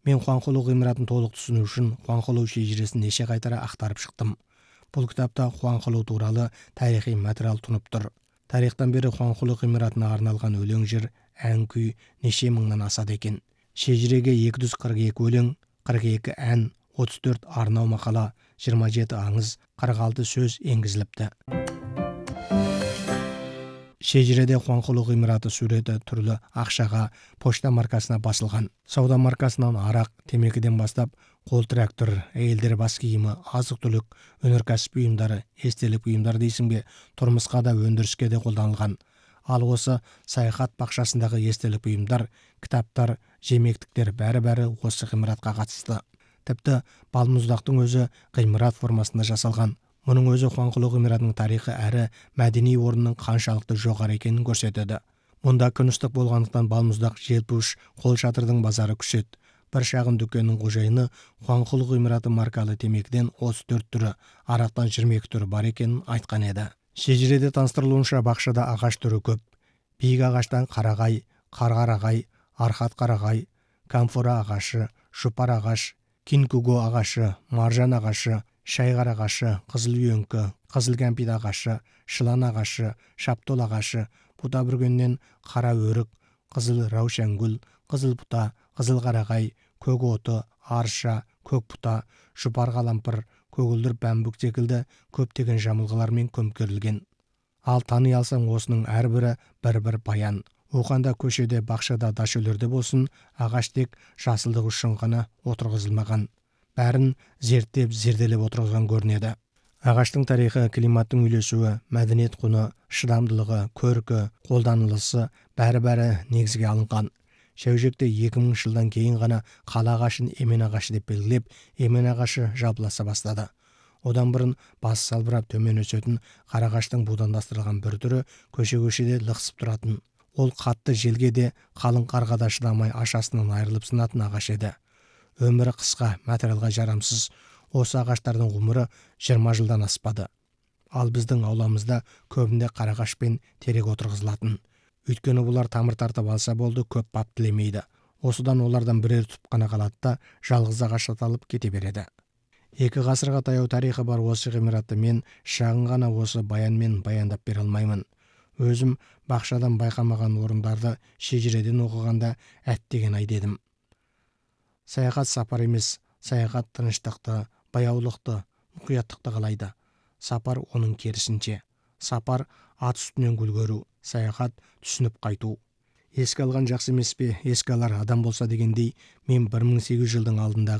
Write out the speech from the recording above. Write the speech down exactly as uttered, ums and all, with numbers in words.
Мен Хуанхолу ғимаратын толық түсіну үшін Хуанхолу шежіресін неше қайтара ақтарып шықтым. Бұл кітапта Хуанхолу туралы тарихи материал тұнып тұр. Тарихтан бері Хуанхолу ғимаратына арналған өлең жыр, ән күй неше мыңнан асады екен. Шежіреге екі жүз қырық екі өлең, қырық екі ән, отыз төрт арнау мақала, жиырма жеті аңыз, қырық алты сөз енгізіліпті. Шежіреде Хуанхолу ғимараты суреті түрлі ақшаға, почта маркасына басылған. Сауда маркасынан арақ, темекіден бастап, қол трактор, әйелдер бас киімі, азық-түлік, өнеркәсіп бұйымдары, естелік бұйымдар дейсің бе, тұрмысқа да өндіріске де қолданылған. Ал осы саяхат бақшасындағы естелік бұйымдар, кітаптар, жемектіктер бәрі-бәрі осы ғимаратқа қатысты. Тіпті балмұздақтың өзі ғимарат формасында жасалған. Мұның өзі Хуанхолу ғимаратының тарихы әрі мәдени орнының қаншалықты жоғары екенін көрсетеді. Мұнда күн ыстық болғандықтан балмұздақ, желпуш, қол шатырдың базары күшет. Бір шағын дүкеннің қожайыны Хуанхолу ғимараты маркалы темекіден отыз төрт түрі, арақтан жиырма екі түрі бар екенін айтқан еді. Шежіреде таныстырылуынша бақшада ағаш түрі көп. Биік ағаштан қарағай, қарғарағай, архат қарағай, камфора ағашы, шұпар ағаш, кинкуго ағашы, маржан ағашы, шайғар ағашы, қызыл үйеңкі, қызыл кәмпит ағашы, шылан ағашы, шаптол ағашы, бұта бүргеннен қара өрік, қызыл раушангүл, қызыл бұта, қызыл қарағай, көк оты, арша, көк бұта, шұпар қалампыр, көгілдір бәмбүк секілді көптеген жамылғылармен көмкерілген. Ал тани алсаң осының әрбірі бір-бір баян. Оқанда көшеде, бақшада, дашөлерде болсын, ағаш тек жасылдық үшін ғана отырғызылмаған. Бәрін зерттеп, зерделеп отырған көрінеді. Ағаштың тарихы, климаттың үйлесуі, мәдениет құны, шыдамдылығы, көркі, қолданылысы бәрі-бәрі негізге алынған. Шәужекте екі мың жылдан кейін ғана қала ағашын емен ағашы деп белгілеп, емен ағашы жабыласа бастады. Одан бұрын басы салбырап төмен өсетін қарағаштың будандастырылған бір түрі көше-көшеде лықсып тұратын. Ол қатты желге де, қалың қарға да шыдамай ашасынан айырылып сынатын ағаш еді. Өмірі қысқа, материалға жарамсыз. Осы ағаштардың ғұмыры жиырма жылдан аспады. Ал біздің ауламызда көбінде қарағаш пен терек отырғызылатын. Өйткені бұлар тамыр тартып алса болды, көп бап тілемейді. Осыдан олардан бірер түп қана қалады да жалғыз ағаш аталып кете береді. Екі ғасырға таяу тарихы бар осы ғимаратты мен шағын ғана осы баянмен баяндап бере алмаймын. Өзім бақшадан байқамаған орындарды шежіреден оқығанда әттеген ай дедім. Саяхат сапар емес, саяхат тыныштықты, баяулықты, мұқияттықты қалайды. Сапар оның керісінше. Сапар ат үстінен гүл көру, саяхат түсініп қайту. Еске алған жақсы емес пе, еске алар адам болса дегендей, мен бір мың сегіз жүз жылдың алдында